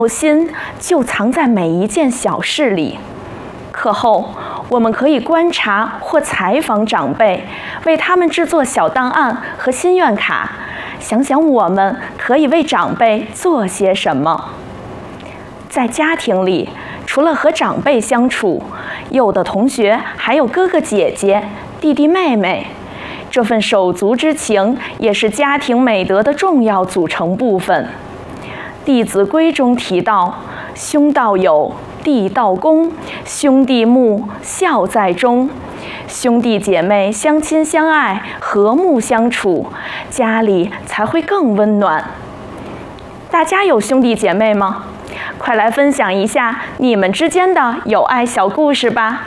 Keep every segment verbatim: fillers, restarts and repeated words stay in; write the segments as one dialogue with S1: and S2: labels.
S1: 心就藏在每一件小事里。课后，我们可以观察或采访长辈，为他们制作小档案和心愿卡，想想我们可以为长辈做些什么。在家庭里，除了和长辈相处，有的同学还有哥哥姐姐、弟弟妹妹，这份手足之情也是家庭美德的重要组成部分。《弟子规》中提到：“兄道友，弟道恭，兄弟睦，孝在中。”兄弟姐妹相亲相爱，和睦相处，家里才会更温暖。大家有兄弟姐妹吗？快来分享一下你们之间的友爱小故事吧。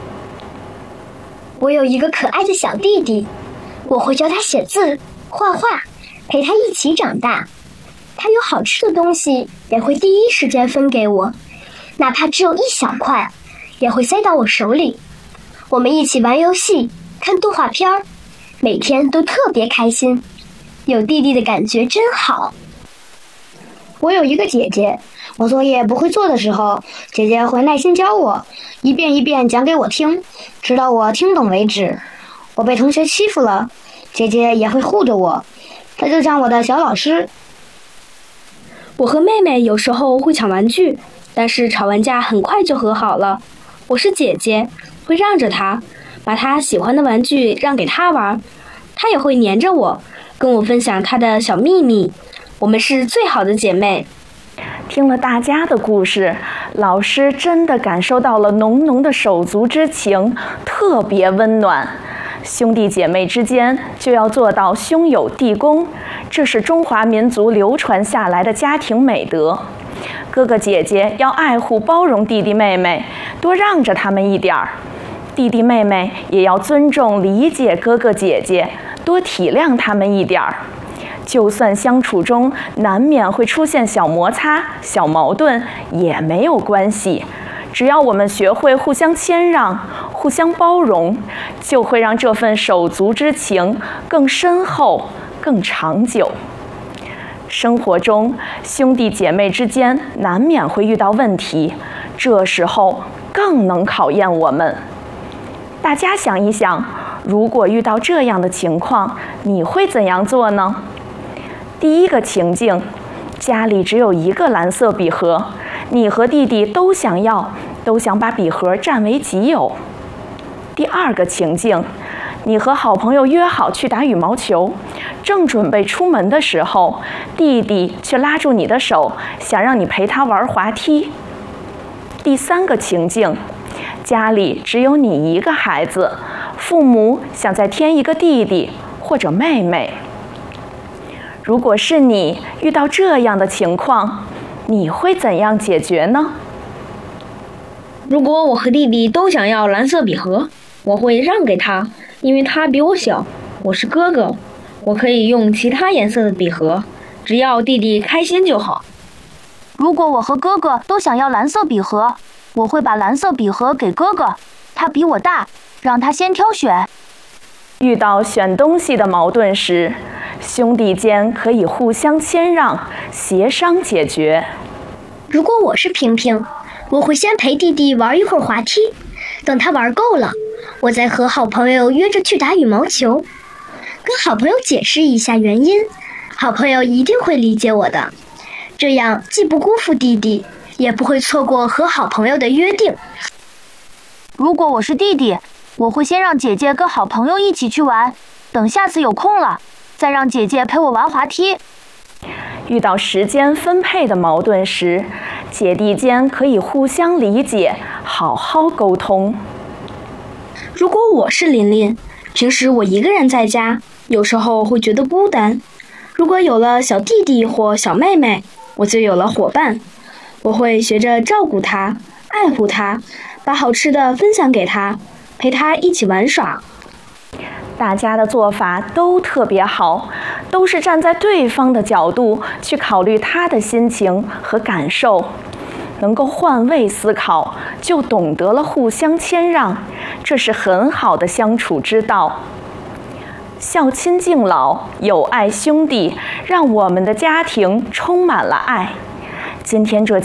S2: 我有一个可爱的小弟弟，我会教他写字、画画，陪他一起长大。他有好吃的东西，也会第一时间分给我，哪怕只有一小块，也会塞到我手里。我们一起玩游戏，看动画片，每天都特别开心。有弟弟的感觉真好。
S3: 我有一个姐姐，我作业不会做的时候，姐姐会耐心教我，一遍一遍讲给我听，直到我听懂为止。我被同学欺负了，姐姐也会护着我，她就像我的小老师。
S4: 我和妹妹有时候会抢玩具，但是吵完架很快就和好了。我是姐姐，会让着她，把她喜欢的玩具让给她玩，她也会黏着我，跟我分享她的小秘密。我们是最好的姐妹。
S1: 听了大家的故事，老师真的感受到了浓浓的手足之情，特别温暖。兄弟姐妹之间就要做到兄友弟恭，这是中华民族流传下来的家庭美德。哥哥姐姐要爱护包容弟弟妹妹，多让着他们一点儿；弟弟妹妹也要尊重理解哥哥姐姐，多体谅他们一点儿。就算相处中难免会出现小摩擦、小矛盾，也没有关系。只要我们学会互相谦让、互相包容，就会让这份手足之情更深厚、更长久。生活中，兄弟姐妹之间难免会遇到问题，这时候更能考验我们。大家想一想，如果遇到这样的情况，你会怎样做呢？第一个情境，家里只有一个蓝色笔盒，你和弟弟都想要，都想把笔盒占为己有。第二个情境，你和好朋友约好去打羽毛球，正准备出门的时候，弟弟却拉住你的手，想让你陪他玩滑梯。第三个情境，家里只有你一个孩子，父母想再添一个弟弟或者妹妹。如果是你遇到这样的情况，你会怎样解决呢？
S4: 如果我和弟弟都想要蓝色笔盒，我会让给他，因为他比我小，我是哥哥，我可以用其他颜色的笔盒，只要弟弟开心就好。
S5: 如果我和哥哥都想要蓝色笔盒，我会把蓝色笔盒给哥哥，他比我大，让他先挑选。
S1: 遇到选东西的矛盾时，兄弟间可以互相谦让，协商解决。
S2: 如果我是平平，我会先陪弟弟玩一会儿滑梯，等他玩够了，我再和好朋友约着去打羽毛球。跟好朋友解释一下原因，好朋友一定会理解我的，这样既不辜负弟弟，也不会错过和好朋友的约定。
S5: 如果我是弟弟，我会先让姐姐跟好朋友一起去玩，等下次有空了，再让姐姐陪我玩滑梯。
S1: 遇到时间分配的矛盾时，姐弟间可以互相理解，好好沟通。
S4: 如果我是琳琳，平时我一个人在家，有时候会觉得孤单。如果有了小弟弟或小妹妹，我就有了伙伴。我会学着照顾他，爱护他，把好吃的分享给他，陪他一起玩耍。
S1: 大家的做法都特别好，都是站在对方的角度去考虑他的心情和感受，能够换位思考，就懂得了互相谦让，这是很好的相处之道。孝亲敬老，友爱兄弟，让我们的家庭充满了爱。今天这